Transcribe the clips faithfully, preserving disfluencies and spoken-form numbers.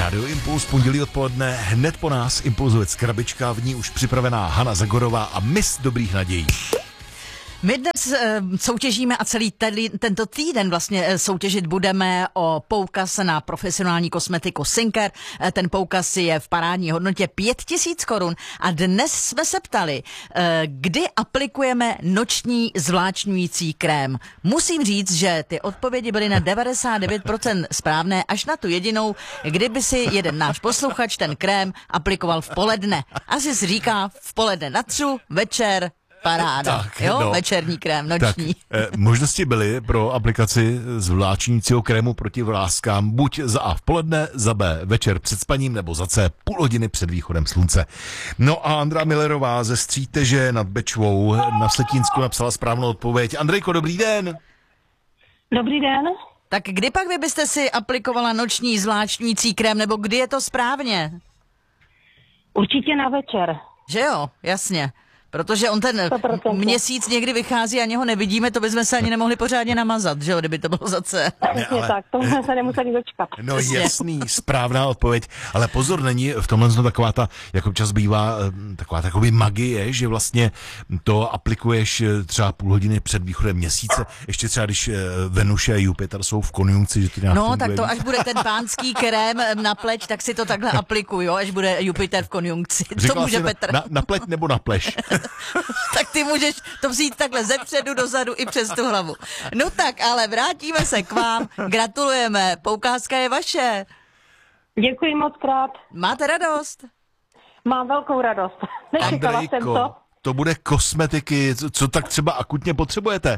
Rádio Impuls, pondělí odpoledne, hned po nás Impulzovec krabička, v ní už připravená Hana Zagorová a mis dobrých nadějí. My dnes e, soutěžíme a celý teli, tento týden vlastně e, soutěžit budeme o poukaz na profesionální kosmetiku Sinker. E, ten poukaz je v parádní hodnotě pět tisíc korun a dnes jsme se ptali, e, kdy aplikujeme noční zvláčňující krém. Musím říct, že ty odpovědi byly na devadesát devět procent správné, až na tu jedinou, kdyby si jeden náš posluchač ten krém aplikoval v poledne. Asi si říká v poledne natřu, večer paráda, tak, jo, no, večerní krém, noční. Tak, eh, možnosti byly pro aplikaci zvláčňujícího krému proti vráskám buď za A v poledne, za B večer před spaním, nebo za C půl hodiny před východem slunce. No a Andra Millerová ze Stříteže nad Bečvou na Vsetínsku napsala správnou odpověď. Andrejko, dobrý den. Dobrý den. Tak kdy pak vy byste si aplikovala noční zvláčňující krém, nebo kdy je to správně? Určitě na večer. Že jo, jasně. Protože on ten sto procent měsíc někdy vychází a ani ho nevidíme, to bychom se ani nemohli pořádně namazat, že jo, kdyby to bylo za C. Přesně tak, to jsme se nemuseli dočkat. No jasný, správná odpověď, ale pozor, není v tomhle no, taková ta, jako občas bývá, taková takový magie, že vlastně to aplikuješ třeba půl hodiny před východem měsíce, ještě třeba když Venuše a Jupiter jsou v konjunkci, že to nějak No, tak to až bude ten pánský krém na pleť, tak si to takhle aplikuj, jo, až bude Jupiter v konjunkci. Říkala to může Petr. Na, na pleť nebo na pleš? Tak ty můžeš to vzít takhle zepředu, dozadu i přes tu hlavu. No tak, ale vrátíme se k vám. Gratulujeme, poukázka je vaše. Děkuji moc krát. Máte radost? Mám velkou radost. Nečekala Andrejko, jsem to. To bude kosmetiky, co, co tak třeba akutně potřebujete?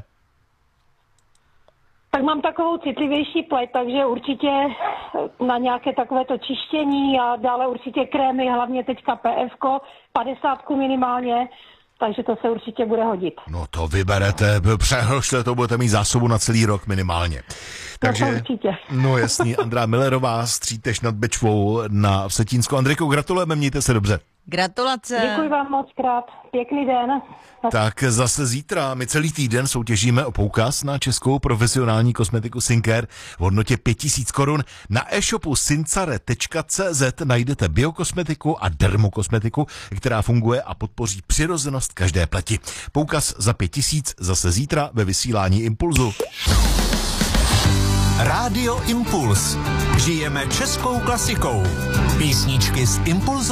Tak mám takovou citlivější pleť, takže určitě na nějaké takovéto čištění a dále určitě krémy, hlavně teďka P F ko, padesátku minimálně, takže to se určitě bude hodit. No to vyberete, přehršle, to budete mít zásobu na celý rok minimálně. Takže, no to určitě. No jasný, Andrá Millerová, Střítež nad Bečvou na Vsetínsku. Andrejko, gratulujeme, mějte se dobře. Gratulace. Děkuji vám moc krát, pěkný den. Tak zase zítra, my celý týden soutěžíme o poukaz na českou profesionální kosmetiku Sinker v hodnotě pět tisíc korun. Na e-shopu sincare tečka cé zet najdete biokosmetiku a dermokosmetiku, která funguje a podpoří přirozenost každé pleti. Poukaz za pět tisíc zase zítra ve vysílání Impulzu. Rádio Impuls. Žijeme českou klasikou. Písničky z Impulzu.